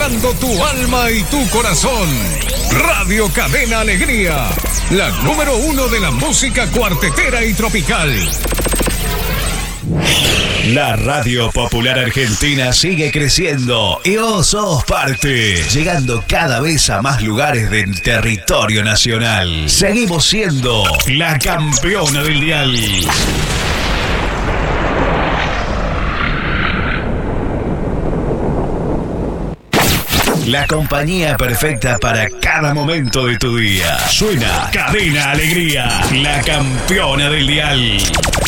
alegrando tu alma y tu corazón. Radio Cadena Alegría, la número 1 de la música cuartetera y tropical. La radio popular argentina sigue creciendo y vos sos parte, llegando cada vez a más lugares del territorio nacional. Seguimos siendo la campeona del dial. La compañía perfecta para cada momento de tu día. Suena Cadena Alegría, la campeona del dial.